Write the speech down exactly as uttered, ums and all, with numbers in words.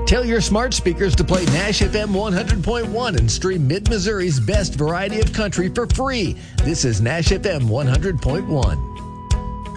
Tell your smart speakers to play Nash F M one hundred point one and stream Mid-Missouri's best variety of country for free. This is Nash F M one hundred point one.